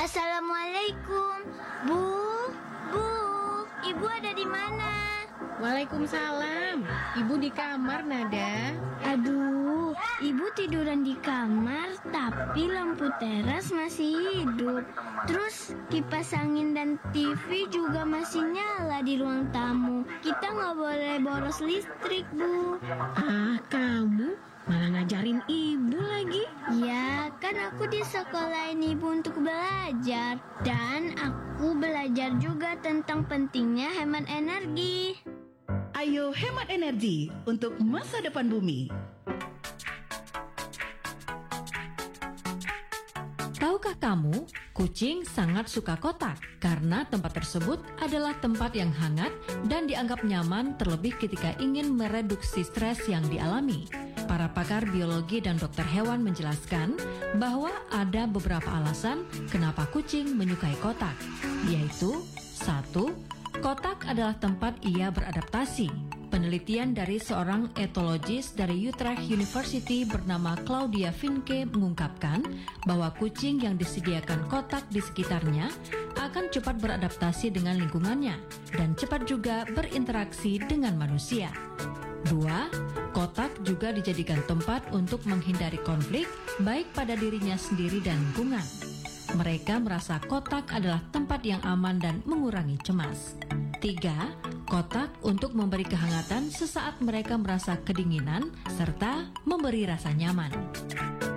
Assalamualaikum. Bu, Ibu ada di mana? Waalaikumsalam. Ibu di kamar, Nada. Aduh, Ibu tiduran di kamar, tapi lampu teras masih hidup. Terus kipas angin dan TV juga masih nyala di ruang tamu. Kita nggak boleh boros listrik, Bu. Kamu malah ngajarin Ibu lagi. Ya, kan aku disekolahin Ibu untuk belajar. Dan aku belajar juga tentang pentingnya hemat energi. Ayo hemat energi untuk masa depan bumi. Tahukah kamu, kucing sangat suka kotak karena tempat tersebut adalah tempat yang hangat dan dianggap nyaman, terlebih ketika ingin mereduksi stres yang dialami. Para pakar biologi dan dokter hewan menjelaskan bahwa ada beberapa alasan kenapa kucing menyukai kotak, yaitu 1. Kotak adalah tempat ia beradaptasi. Penelitian dari seorang etologis dari Utrecht University bernama Claudia Finke mengungkapkan bahwa kucing yang disediakan kotak di sekitarnya akan cepat beradaptasi dengan lingkungannya dan cepat juga berinteraksi dengan manusia. 2. Kotak juga dijadikan tempat untuk menghindari konflik baik pada dirinya sendiri dan lingkungan. Mereka merasa kotak adalah tempat yang aman dan mengurangi cemas. 3. Kotak untuk memberi kehangatan sesaat mereka merasa kedinginan serta memberi rasa nyaman.